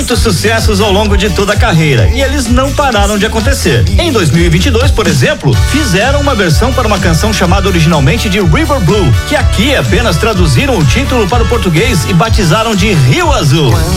muitos sucessos ao longo de toda a carreira e eles não pararam de acontecer. Em 2022, por exemplo, fizeram uma versão para uma canção chamada originalmente de River Blue, que aqui apenas traduziram o título para o português e batizaram de Rio Azul.